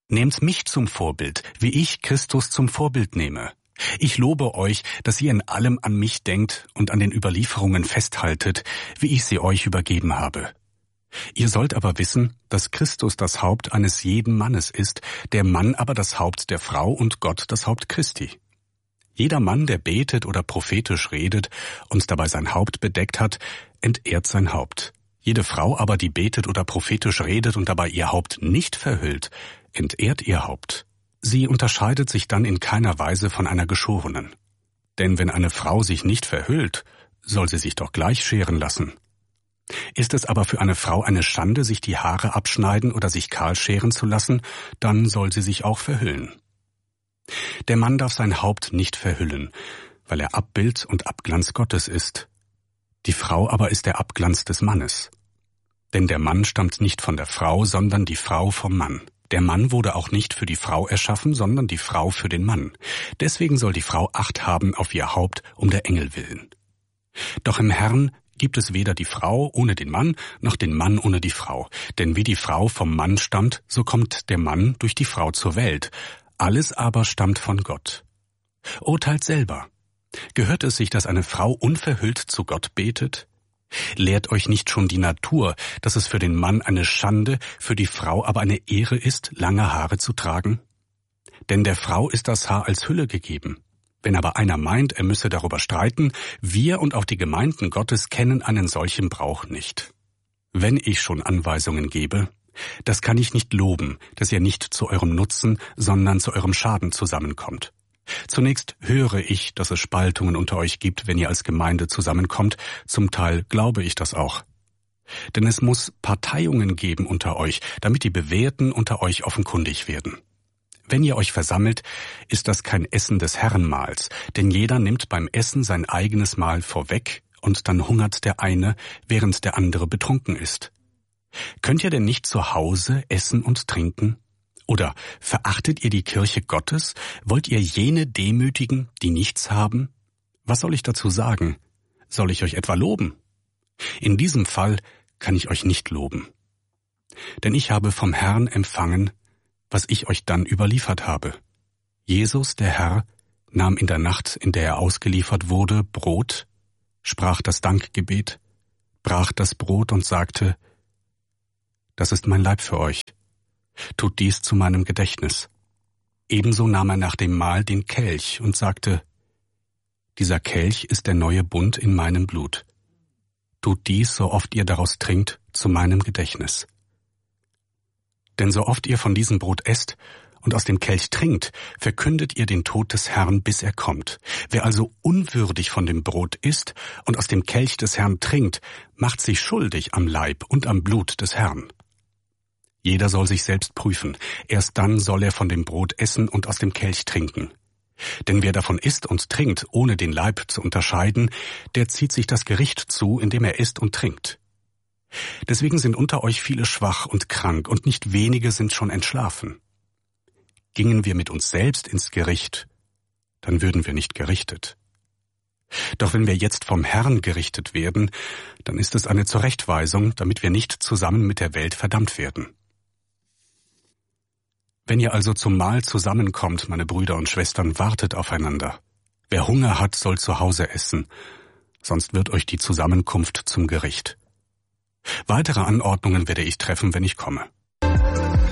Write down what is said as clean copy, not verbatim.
Nehmt mich zum Vorbild, wie ich Christus zum Vorbild nehme. Ich lobe euch, dass ihr in allem an mich denkt und an den Überlieferungen festhaltet, wie ich sie euch übergeben habe. Ihr sollt aber wissen, dass Christus das Haupt eines jeden Mannes ist, der Mann aber das Haupt der Frau und Gott das Haupt Christi. Jeder Mann, der betet oder prophetisch redet und dabei sein Haupt bedeckt hat, entehrt sein Haupt. Jede Frau aber, die betet oder prophetisch redet und dabei ihr Haupt nicht verhüllt, entehrt ihr Haupt. Sie unterscheidet sich dann in keiner Weise von einer Geschorenen. Denn wenn eine Frau sich nicht verhüllt, soll sie sich doch gleich scheren lassen. Ist es aber für eine Frau eine Schande, sich die Haare abschneiden oder sich kahl scheren zu lassen, dann soll sie sich auch verhüllen. Der Mann darf sein Haupt nicht verhüllen, weil er Abbild und Abglanz Gottes ist. Die Frau aber ist der Abglanz des Mannes. Denn der Mann stammt nicht von der Frau, sondern die Frau vom Mann. Der Mann wurde auch nicht für die Frau erschaffen, sondern die Frau für den Mann. Deswegen soll die Frau Acht haben auf ihr Haupt um der Engel willen. Doch im Herrn gibt es weder die Frau ohne den Mann, noch den Mann ohne die Frau. Denn wie die Frau vom Mann stammt, so kommt der Mann durch die Frau zur Welt. Alles aber stammt von Gott. Urteilt selber. Gehört es sich, dass eine Frau unverhüllt zu Gott betet? Lehrt euch nicht schon die Natur, dass es für den Mann eine Schande, für die Frau aber eine Ehre ist, lange Haare zu tragen? Denn der Frau ist das Haar als Hülle gegeben. Wenn aber einer meint, er müsse darüber streiten, wir und auch die Gemeinden Gottes kennen einen solchen Brauch nicht. Wenn ich schon Anweisungen gebe, das kann ich nicht loben, dass ihr nicht zu eurem Nutzen, sondern zu eurem Schaden zusammenkommt. Zunächst höre ich, dass es Spaltungen unter euch gibt, wenn ihr als Gemeinde zusammenkommt. Zum Teil glaube ich das auch. Denn es muss Parteiungen geben unter euch, damit die Bewährten unter euch offenkundig werden. Wenn ihr euch versammelt, ist das kein Essen des Herrenmahls, denn jeder nimmt beim Essen sein eigenes Mahl vorweg und dann hungert der eine, während der andere betrunken ist. Könnt ihr denn nicht zu Hause essen und trinken? Oder verachtet ihr die Kirche Gottes? Wollt ihr jene demütigen, die nichts haben? Was soll ich dazu sagen? Soll ich euch etwa loben? In diesem Fall kann ich euch nicht loben. Denn ich habe vom Herrn empfangen, was ich euch dann überliefert habe. Jesus, der Herr, nahm in der Nacht, in der er ausgeliefert wurde, Brot, sprach das Dankgebet, brach das Brot und sagte: Das ist mein Leib für euch. Tut dies zu meinem Gedächtnis. Ebenso nahm er nach dem Mahl den Kelch und sagte: Dieser Kelch ist der neue Bund in meinem Blut. Tut dies, so oft ihr daraus trinkt, zu meinem Gedächtnis. Denn so oft ihr von diesem Brot esst und aus dem Kelch trinkt, verkündet ihr den Tod des Herrn, bis er kommt. Wer also unwürdig von dem Brot isst und aus dem Kelch des Herrn trinkt, macht sich schuldig am Leib und am Blut des Herrn. Jeder soll sich selbst prüfen, erst dann soll er von dem Brot essen und aus dem Kelch trinken. Denn wer davon isst und trinkt, ohne den Leib zu unterscheiden, der zieht sich das Gericht zu, indem er isst und trinkt. Deswegen sind unter euch viele schwach und krank, und nicht wenige sind schon entschlafen. Gingen wir mit uns selbst ins Gericht, dann würden wir nicht gerichtet. Doch wenn wir jetzt vom Herrn gerichtet werden, dann ist es eine Zurechtweisung, damit wir nicht zusammen mit der Welt verdammt werden. Wenn ihr also zum Mahl zusammenkommt, meine Brüder und Schwestern, wartet aufeinander. Wer Hunger hat, soll zu Hause essen, sonst wird euch die Zusammenkunft zum Gericht. Weitere Anordnungen werde ich treffen, wenn ich komme.